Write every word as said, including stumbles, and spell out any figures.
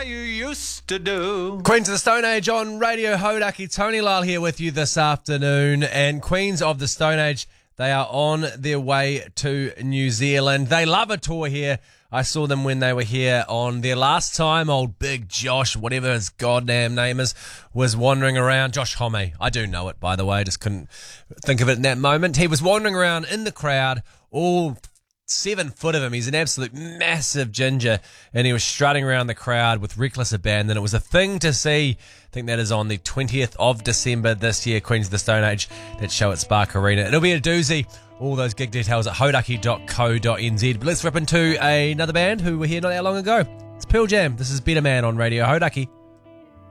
you used to do. Queens of the Stone Age on Radio Hodaki. Tony Lyle here with you this afternoon. And Queens of the Stone Age, they are on their way to New Zealand. They love a tour here. I saw them when they were here on their last time. Old Big Josh, whatever his goddamn name is, was wandering around. Josh Homme. I do know it, by the way. Just couldn't think of it in that moment. He was wandering around in the crowd, all seven foot of him. He's an absolute massive ginger, and he was strutting around the crowd with reckless abandon. It was a thing to see. I think that is on the twentieth of December this year, Queens of the Stone Age, that show at Spark Arena. It'll be a doozy. All those gig details at hodaki dot co dot n z. But let's rip into another band who were here not that long ago. It's Pearl Jam. This is Better Man on Radio Hodaki.